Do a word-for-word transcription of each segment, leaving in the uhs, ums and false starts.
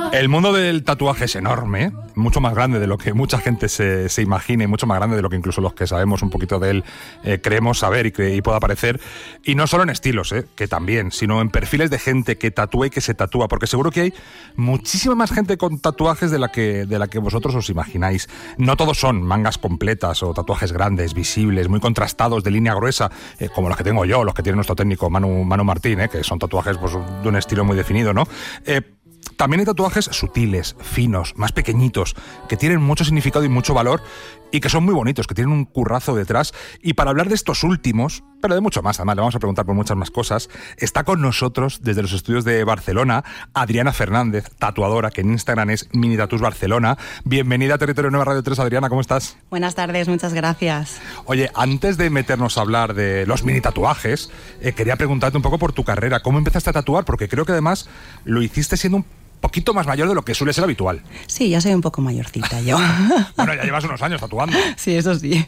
El mundo del tatuaje es enorme, mucho más grande de lo que mucha gente se, se imagina y mucho más grande de lo que incluso los que sabemos un poquito de él eh, creemos saber y, que, y pueda parecer. Y no solo en estilos, eh, que también, sino en perfiles de gente que tatúa y que se tatúa, porque seguro que hay muchísima más gente con tatuajes de la que, de la que vosotros os imagináis. No todos son mangas completas o tatuajes grandes, visibles, muy contrastados, de línea gruesa, eh, como los que tengo yo, los que tiene nuestro técnico Manu, Manu Martín, eh, que son tatuajes pues, de un estilo muy definido, ¿no? Eh, También hay tatuajes sutiles, finos, más pequeñitos, que tienen mucho significado y mucho valor y que son muy bonitos, que tienen un currazo detrás. Y para hablar de estos últimos, pero de mucho más, además le vamos a preguntar por muchas más cosas, está con nosotros desde los estudios de Barcelona Adriana Fernández, tatuadora, que en Instagram es Mini Tatús Barcelona. Bienvenida a Territorio Nueva Radio tres, Adriana, ¿cómo estás? Buenas tardes, muchas gracias. Oye, antes de meternos a hablar de los mini tatuajes, eh, quería preguntarte un poco por tu carrera. ¿Cómo empezaste a tatuar? Porque creo que además lo hiciste siendo un poquito más mayor de lo que suele ser habitual. Sí, ya soy un poco mayorcita yo. Bueno, ya llevas unos años tatuando. Sí, eso sí.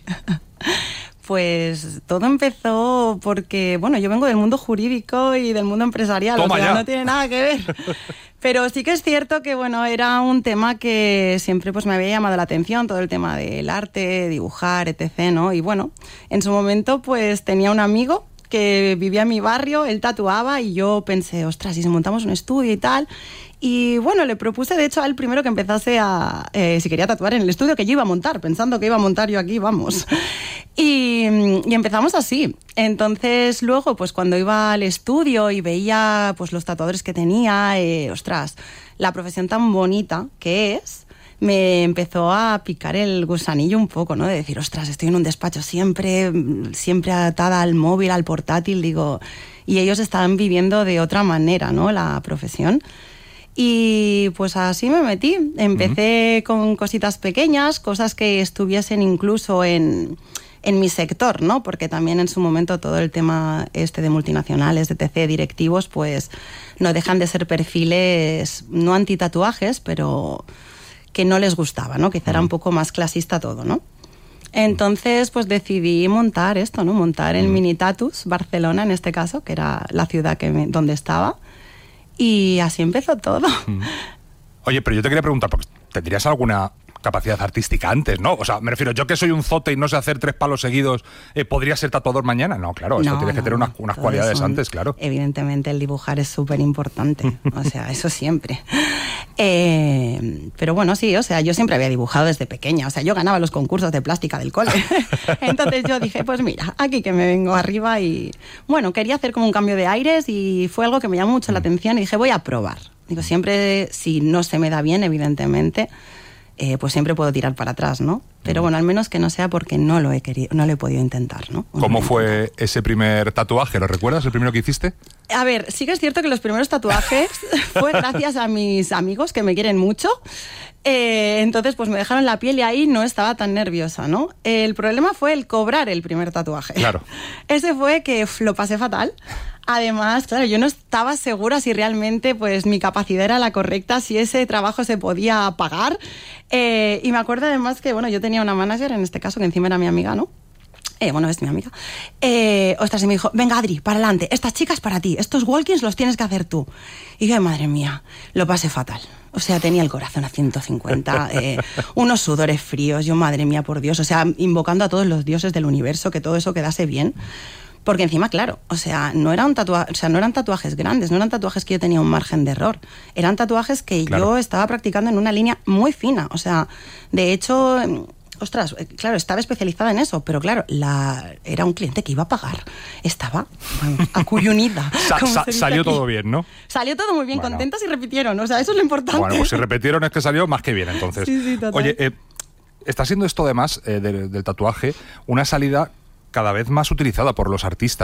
Pues todo empezó porque, bueno, yo vengo del mundo jurídico y del mundo empresarial, Toma o sea, ya. no tiene nada que ver. Pero sí que es cierto que, bueno, era un tema que siempre pues me había llamado la atención, todo el tema del arte, dibujar, etcétera, ¿no? Y bueno, en su momento pues tenía un amigo que vivía en mi barrio, él tatuaba y yo pensé, ostras, ¿y si montamos un estudio y tal? Y bueno, le propuse de hecho a él primero que empezase a, eh, si quería tatuar en el estudio que yo iba a montar, pensando que iba a montar yo aquí, vamos. Y, y empezamos así. Entonces luego, pues cuando iba al estudio y veía pues los tatuadores que tenía, eh, ostras, la profesión tan bonita que es, me empezó a picar el gusanillo un poco, ¿no? De decir, ostras, estoy en un despacho siempre, siempre atada al móvil, al portátil, digo, y ellos estaban viviendo de otra manera, ¿no? La profesión. Y pues así me metí. Empecé uh-huh. con cositas pequeñas, cosas que estuviesen incluso en, en mi sector, ¿no? Porque también en su momento todo el tema este de multinacionales, de etcétera, directivos, pues no dejan de ser perfiles no antitatuajes, pero que no les gustaba, ¿no? Quizá uh-huh. era un poco más clasista todo, ¿no? Entonces, pues decidí montar esto, ¿no? Montar el uh-huh. Mini Tatús Barcelona, en este caso, que era la ciudad que me, donde estaba. Y así empezó todo. Oye, pero yo te quería preguntar, porque ¿tendrías alguna capacidad artística antes, no? O sea, me refiero, yo que soy un zote y no sé hacer tres palos seguidos, eh, ¿podría ser tatuador mañana? No, claro, esto no, tienes no, que tener unas, unas cualidades son, antes, claro. Evidentemente el dibujar es súper importante, o sea, eso siempre. Eh, pero bueno, sí, o sea, yo siempre había dibujado desde pequeña, o sea, yo ganaba los concursos de plástica del cole. Entonces yo dije, pues mira, aquí que me vengo arriba y... Bueno, quería hacer como un cambio de aires y fue algo que me llamó mucho la atención y dije, voy a probar. Digo, siempre, si no se me da bien, evidentemente... Eh, pues siempre puedo tirar para atrás, ¿no? Pero bueno, al menos que no sea porque no lo he querido, no lo he podido intentar, ¿no? ¿Cómo fue ese primer tatuaje? ¿Lo recuerdas, el primero que hiciste? A ver, sí que es cierto que los primeros tatuajes fue gracias a mis amigos que me quieren mucho. Eh, entonces, pues me dejaron la piel y ahí no estaba tan nerviosa, ¿no? El problema fue el cobrar el primer tatuaje. Claro. Ese fue que lo pasé fatal. Además, claro, yo no estaba segura si realmente pues mi capacidad era la correcta, si ese trabajo se podía pagar. Eh, y me acuerdo además que, bueno, yo tenía una manager, en este caso, que encima era mi amiga, ¿no? Eh, bueno, es mi amiga. Eh, ostras, y me dijo, venga, Adri, para adelante, estas chicas para ti, estos walkings los tienes que hacer tú. Y yo, madre mía, lo pasé fatal. O sea, tenía el corazón a ciento cincuenta, eh, unos sudores fríos, yo, madre mía, por Dios, o sea, invocando a todos los dioses del universo, que todo eso quedase bien. Porque encima, claro, o sea, no era un tatua- o sea, no eran tatuajes grandes, no eran tatuajes que yo tenía un margen de error. Eran tatuajes que claro. yo estaba practicando en una línea muy fina. O sea, de hecho, ostras, claro, estaba especializada en eso, pero claro, la, era un cliente que iba a pagar. Estaba bueno, acuyunida. sa- sa- salió aquí. todo bien, ¿no? Salió todo muy bien, bueno. contentos y repitieron. O sea, eso es lo importante. Bueno, pues si repitieron es que salió más que bien, entonces. Sí, sí, total. Oye, eh, está siendo esto además eh, del, del tatuaje una salida cada vez más utilizada por los artistas.